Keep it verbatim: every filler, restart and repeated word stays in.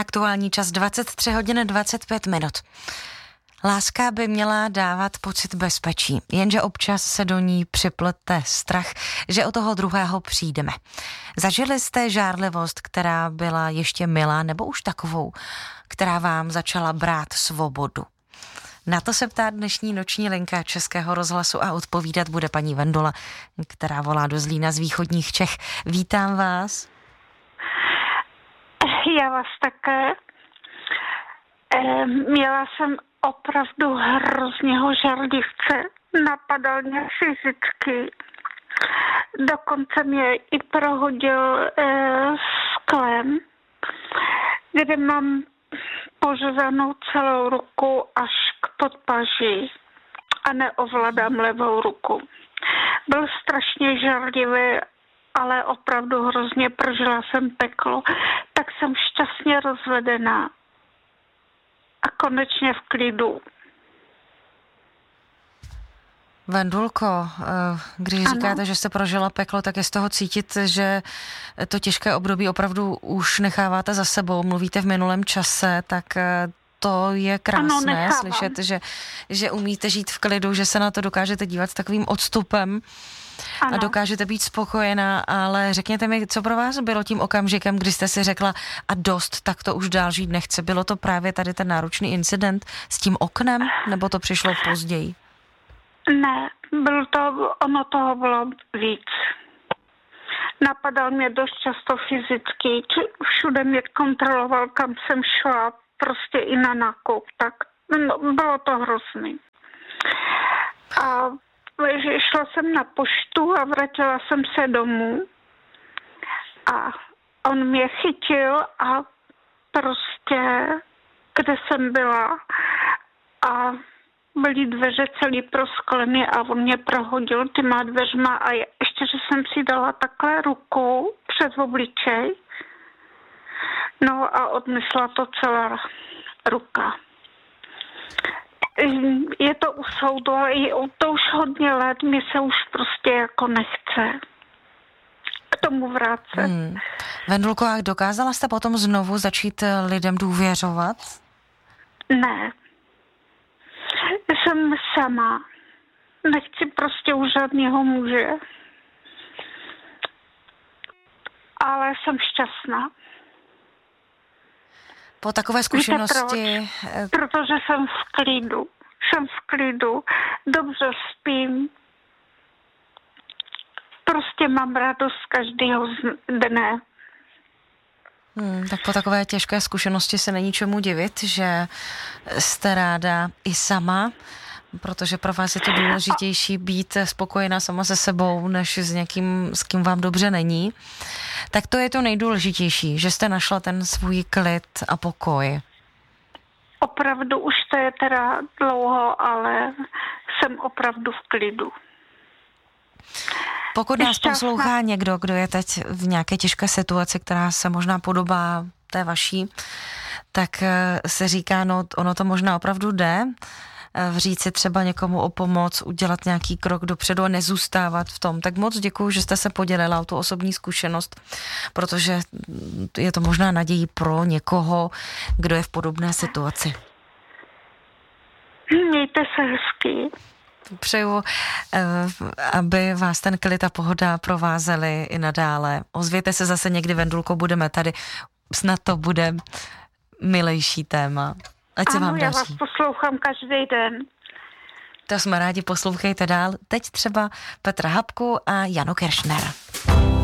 Aktuální čas dvacet tři hodin dvacet pět minut. Láska by měla dávat pocit bezpečí, jenže občas se do ní připlete strach, že o toho druhého přijdeme. Zažili jste žárlivost, která byla ještě milá, nebo už takovou, která vám začala brát svobodu? Na to se ptá dnešní noční linka Českého rozhlasu a odpovídat bude paní Vendula, která volá do Zlína z východních Čech. Vítám vás. Já vás také. Měla jsem opravdu hrozného žárlivce. Napadal mě fyzicky. Dokonce mě i prohodil eh, sklem, kde mám pořezanou celou ruku až k podpaží a neovládám levou ruku. Byl strašně žárlivý, ale opravdu hrozně prožila jsem peklo. Tak jsem šťastně rozvedená a konečně v klidu. Vendulko, když ano. říkáte, že jste prožila peklo, tak je z toho cítit, že to těžké období opravdu už necháváte za sebou. Mluvíte v minulém čase, tak to je krásné ano, slyšet, že, že umíte žít v klidu, že se na to dokážete dívat s takovým odstupem ano. a dokážete být spokojená, ale řekněte mi, co pro vás bylo tím okamžikem, kdy jste si řekla a dost, tak to už dál žít nechce. Bylo to právě tady ten náročný incident s tím oknem, nebo to přišlo později? Ne, byl to, ono toho bylo víc. Napadal mě dost často fyzicky, všude mě kontroloval, kam jsem šla, prostě i na nákup, tak no, bylo to hrozný. A šla jsem na poštu a vrátila jsem se domů a on mě chytil a prostě, kde jsem byla a byly dveře celý prosklený a on mě prohodil těma dveřma a ještě, že jsem si dala takhle ruku přes obličej. No a odnesla to celá ruka. Je to u soudu, ale to už hodně let, mě se už prostě jako nechce k tomu vrátit. Hmm. Vendulko, a dokázala jste potom znovu začít lidem důvěřovat? Ne. Jsem sama. Nechci prostě u žádného muže. Ale jsem šťastná. Po takové zkušenosti... Protože jsem v klidu. Jsem v klidu. Dobře spím. Prostě mám radost každého dne. Hmm, tak po takové těžké zkušenosti se není čemu divit, že jste ráda i sama, protože pro vás je to důležitější být spokojená sama se sebou, než s někým, s kým vám dobře není. Tak to je to nejdůležitější, že jste našla ten svůj klid a pokoj. Opravdu už to je teda dlouho, ale jsem opravdu v klidu. Pokud nás poslouchá někdo, kdo je teď v nějaké těžké situaci, která se možná podobá té vaší, tak se říká, no ono to možná opravdu jde, říct si třeba někomu o pomoc, udělat nějaký krok dopředu a nezůstávat v tom. Tak moc děkuju, že jste se podělila o tu osobní zkušenost, protože je to možná nadějí pro někoho, kdo je v podobné situaci. Mějte se hezky. Přeju, aby vás ten klid a pohoda provázely i nadále. Ozvěte se zase někdy, Vendulko, budeme tady. Snad to bude milejší téma. Ať se ano, vám já daří. vás poslouchám každý den. To jsme rádi, poslouchejte dál. Teď třeba Petra Habku a Janu Kiršner.